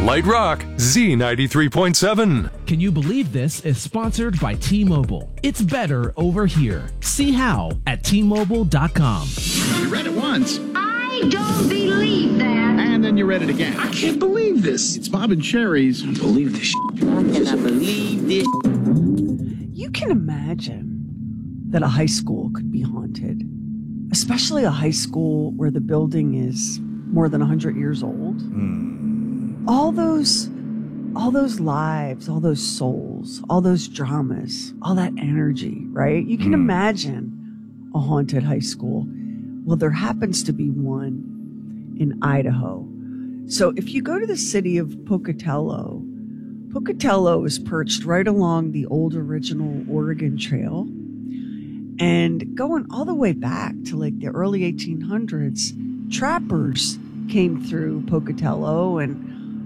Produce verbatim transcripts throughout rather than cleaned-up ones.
Light Rock, Z ninety-three point seven. Can You Believe This is sponsored by T-Mobile. It's better over here. See how at T Mobile dot com. You read it once. I don't believe that. And then you read it again. I can't believe this. It's Bob and Sherry's. I believe this shit. I cannot believe this. You can imagine that a high school could be haunted, especially a high school where the building is more than one hundred years old. Mm. All those, all those lives, all those souls, all those dramas, all that energy, right? You can mm. imagine a haunted high school. Well, there happens to be one in Idaho. So if you go to the city of Pocatello, Pocatello is perched right along the old original Oregon Trail. And going all the way back to like the early eighteen hundreds, trappers came through Pocatello and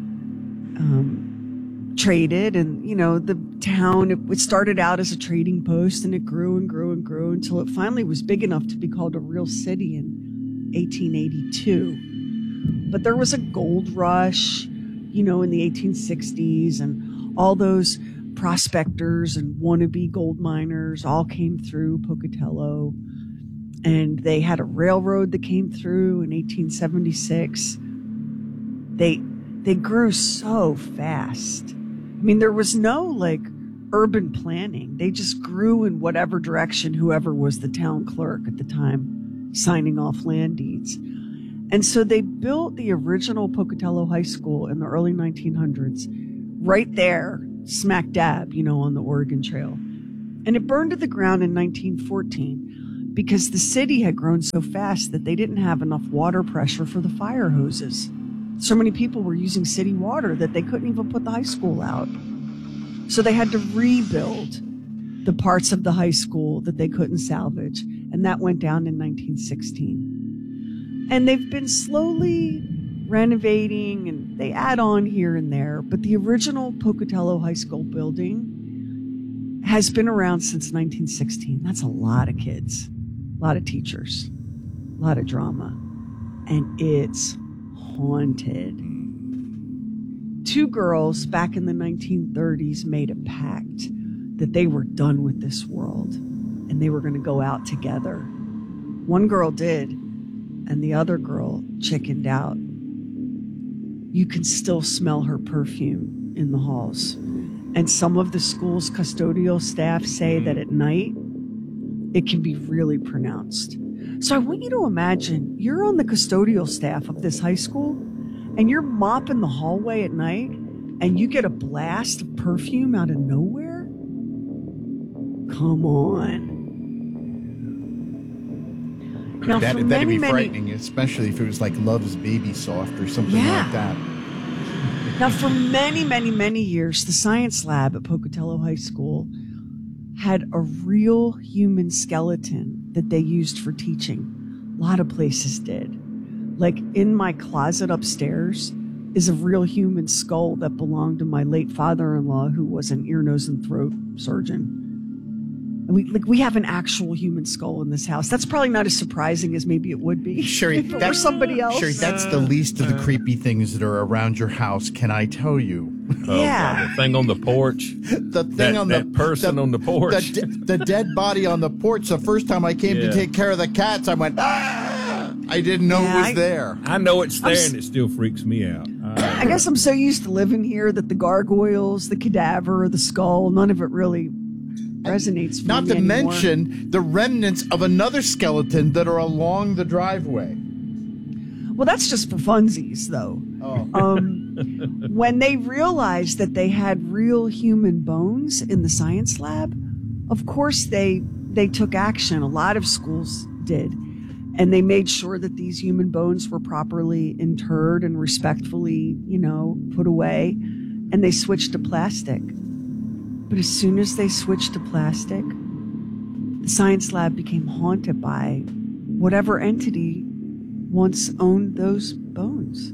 um, traded. And, you know, the town, it, it started out as a trading post and it grew and grew and grew until it finally was big enough to be called a real city in eighteen eighty-two. But there was a gold rush, you know, in the eighteen sixties, and all those prospectors and wannabe gold miners all came through Pocatello, and they had a railroad that came through in eighteen seventy-six. They they grew so fast. I mean, there was no like urban planning. They just grew in whatever direction whoever was the town clerk at the time signing off land deeds. And so they built the original Pocatello High School in the early nineteen hundreds right there, smack dab, you know, on the Oregon Trail. And it burned to the ground in nineteen fourteen because the city had grown so fast that they didn't have enough water pressure for the fire hoses. So many people were using city water that they couldn't even put the high school out. So they had to rebuild the parts of the high school that they couldn't salvage. And that went down in nineteen sixteen. And they've been slowly renovating and they add on here and there. But the original Pocatello High School building has been around since nineteen sixteen. That's a lot of kids, a lot of teachers, a lot of drama. And it's haunted. Two girls back in the nineteen thirties made a pact that they were done with this world and they were going to go out together. One girl did, and the other girl chickened out. You can still smell her perfume in the halls. And some of the school's custodial staff say that at night, it can be really pronounced. So I want you to imagine you're on the custodial staff of this high school and you're mopping the hallway at night and you get a blast of perfume out of nowhere? Come on. Now, that, for that'd many, be many, frightening, especially if it was like Love's Baby Soft or something Yeah. like that. Now, for many, many, many years, the science lab at Pocatello High School had a real human skeleton that they used for teaching. A lot of places did. Like in my closet upstairs is a real human skull that belonged to my late father-in-law, who was an ear, nose, and throat surgeon. And we like we have an actual human skull in this house. That's probably not as surprising as maybe it would be Sherry, if it were that's somebody else. Sherry, that's the least of the creepy things that are around your house. Can I tell you? Oh, Yeah. God, the thing on the porch. The thing That- on that the person the- on the porch. the, de- the dead body on the porch. The first time I came Yeah. to take care of the cats, I went, ah! I didn't know Yeah, it was I- there. I know it's there, I'm s- and it still freaks me out. I, I guess I'm so used to living here that the gargoyles, the cadaver, the skull, none of it really resonates with Not me to anymore. mention the remnants of another skeleton that are along the driveway. Well, that's just for funsies, though. Oh. Um, when they realized that they had real human bones in the science lab, of course they they took action. A lot of schools did. And they made sure that these human bones were properly interred and respectfully, you know, put away. And they switched to plastic. But as soon as they switched to plastic, the science lab became haunted by whatever entity once owned those bones.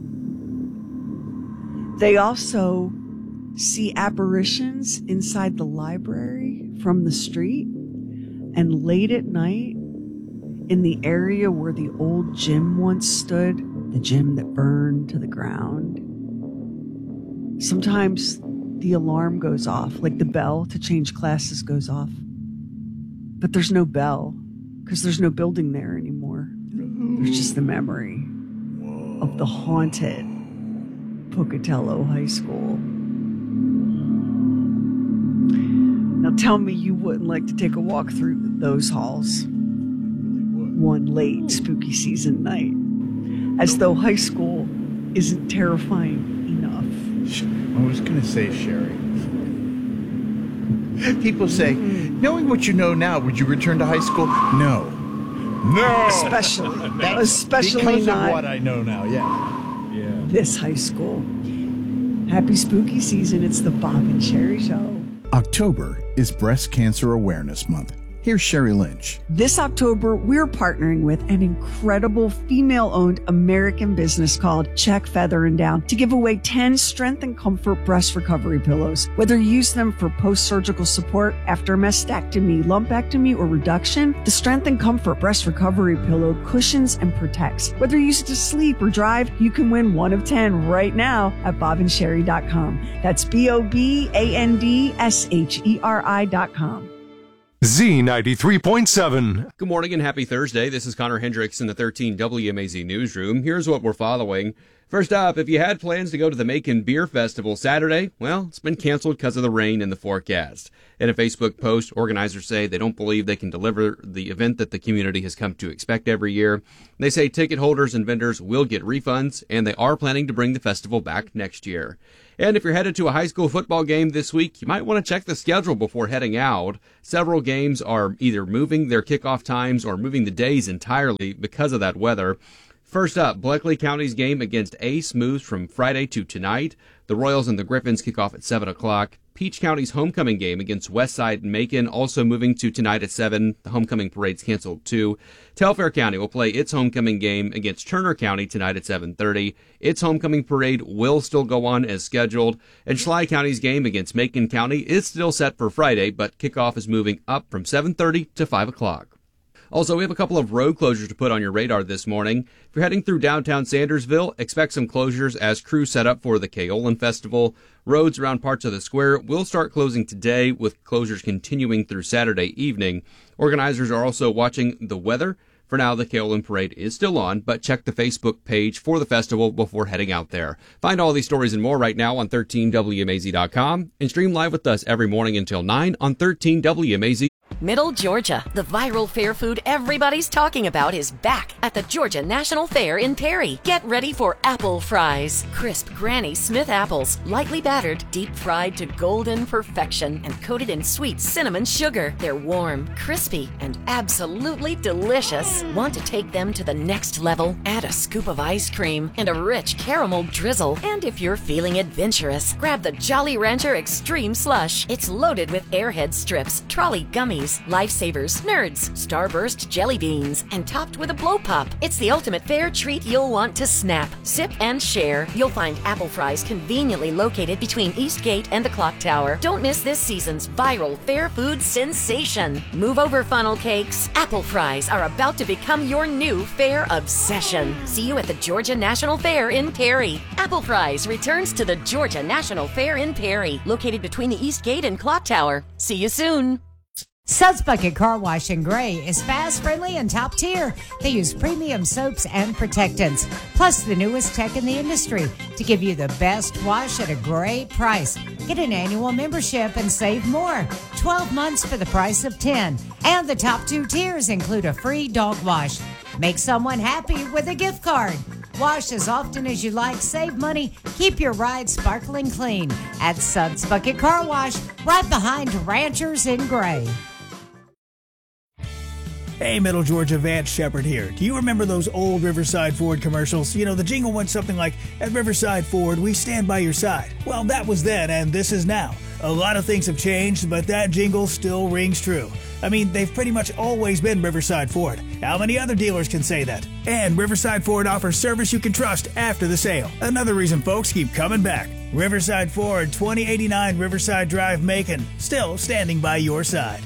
They also see apparitions inside the library from the street, and late at night, in the area where the old gym once stood, the gym that burned to the ground, Sometimes the alarm goes off, like the bell to change classes goes off. But there's no bell because there's no building there anymore. There's just the memory of the haunted Pocatello High School. Now tell me you wouldn't like to take a walk through those halls one late spooky season night, as though high school isn't terrifying enough. I was going to say, Sherry. People say, knowing what you know now, would you return to high school? No. No! Especially, That's especially because not of what I know now, yeah. Yeah. this high school. Happy spooky season. It's the Bob and Sherry Show. October is Breast Cancer Awareness Month. Here's Sherry Lynch. This October, we're partnering with an incredible female-owned American business called Check Feather and Down to give away ten Strength and Comfort breast recovery pillows. Whether you use them for post-surgical support after mastectomy, lumpectomy, or reduction, the Strength and Comfort breast recovery pillow cushions and protects. Whether you use it to sleep or drive, you can win one of ten right now at bob and sherry dot com. That's B O B A N D S H E R I dot com. Z ninety-three point seven. Good morning and happy Thursday. This is Connor Hendricks in the thirteen W M A Z Newsroom. Here's what we're following. First up, if you had plans to go to the Macon Beer Festival Saturday, well, it's been canceled because of the rain in the forecast. In a Facebook post, organizers say they don't believe they can deliver the event that the community has come to expect every year. They say ticket holders and vendors will get refunds, and they are planning to bring the festival back next year. And if you're headed to a high school football game this week, you might want to check the schedule before heading out. Several games are either moving their kickoff times or moving the days entirely because of that weather. First up, Bleckley County's game against Ace moves from Friday to tonight. The Royals and the Griffins kick off at seven o'clock. Peach County's homecoming game against Westside and Macon also moving to tonight at seven. The homecoming parade's canceled too. Telfair County will play its homecoming game against Turner County tonight at seven thirty. Its homecoming parade will still go on as scheduled. And Schley County's game against Macon County is still set for Friday, but kickoff is moving up from seven thirty to five o'clock. Also, we have a couple of road closures to put on your radar this morning. If you're heading through downtown Sandersville, expect some closures as crews set up for the Kaolin Festival. Roads around parts of the square will start closing today, with closures continuing through Saturday evening. Organizers are also watching the weather. For now, the Kaolin Parade is still on, but check the Facebook page for the festival before heading out there. Find all these stories and more right now on thirteen W M A Z dot com and stream live with us every morning until nine on thirteen W M A Z. Middle Georgia, the viral fair food everybody's talking about, is back at the Georgia National Fair in Perry. Get ready for apple fries. Crisp Granny Smith apples, lightly battered, deep fried to golden perfection, and coated in sweet cinnamon sugar. They're warm, crispy, and absolutely delicious. Want to take them to the next level? Add a scoop of ice cream and a rich caramel drizzle. And if you're feeling adventurous, grab the Jolly Rancher Extreme Slush. It's loaded with Airhead strips, trolley gummies, Lifesavers, Nerds, Starburst jelly beans, and topped with a blow pop. It's the ultimate fair treat you'll want to snap, sip, and share. You'll find apple fries conveniently located between Eastgate and the Clock Tower. Don't miss this season's viral fair food sensation. Move over, funnel cakes. Apple fries are about to become your new fair obsession. See you at the Georgia National Fair in Perry. Apple Fries returns to the Georgia National Fair in Perry, located between the Eastgate and Clock Tower. See you soon. Suds Bucket Car Wash in Gray is fast, friendly, and top tier. They use premium soaps and protectants, plus the newest tech in the industry to give you the best wash at a great price. Get an annual membership and save more. twelve months for the price of ten. And the top two tiers include a free dog wash. Make someone happy with a gift card. Wash as often as you like, save money, keep your ride sparkling clean at Suds Bucket Car Wash, right behind Ranchers in Gray. Hey, Middle Georgia, Vance Shepard here. Do you remember those old Riverside Ford commercials? You know, the jingle went something like, "At Riverside Ford, we stand by your side." Well, that was then, and this is now. A lot of things have changed, but that jingle still rings true. I mean, they've pretty much always been Riverside Ford. How many other dealers can say that? And Riverside Ford offers service you can trust after the sale. Another reason folks keep coming back. Riverside Ford, twenty eighty-nine Riverside Drive, Macon. Still standing by your side.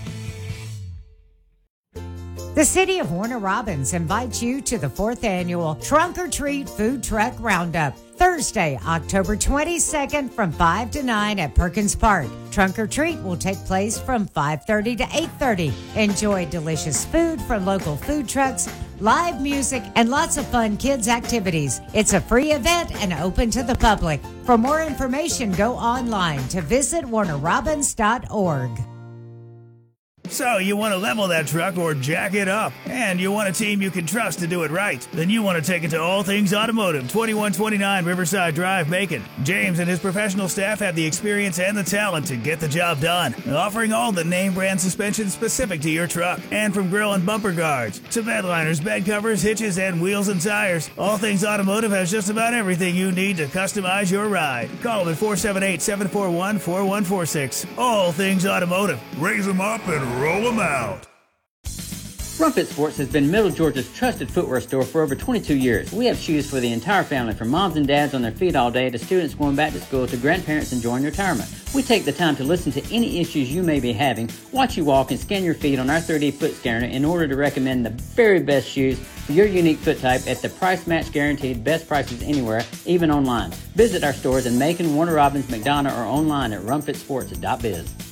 The City of Warner Robins invites you to the fourth annual Trunk or Treat Food Truck Roundup, Thursday. Thursday, October twenty-second from five to nine at Perkins Park. Trunk or Treat will take place from five thirty to eight thirty. Enjoy delicious food from local food trucks, live music, and lots of fun kids' activities. It's a free event and open to the public. For more information, go online to visit warner robins dot org. So you want to level that truck or jack it up, and you want a team you can trust to do it right. Then you want to take it to All Things Automotive, twenty-one twenty-nine Riverside Drive, Macon. James and his professional staff have the experience and the talent to get the job done, offering all the name brand suspension specific to your truck. And from grill and bumper guards to bed liners, bed covers, hitches, and wheels and tires, All Things Automotive has just about everything you need to customize your ride. Call them at four seven eight, seven four one, four one four six. All Things Automotive. Raise them up and roll them out. Rumpet Sports has been Middle Georgia's trusted footwear store for over twenty-two years. We have shoes for the entire family, from moms and dads on their feet all day to students going back to school to grandparents enjoying retirement. We take the time to listen to any issues you may be having, watch you walk, and scan your feet on our three D foot scanner in order to recommend the very best shoes for your unique foot type at the price match guaranteed best prices anywhere, even online. Visit our stores in Macon, Warner Robins, McDonough, or online at rumpet sports dot biz.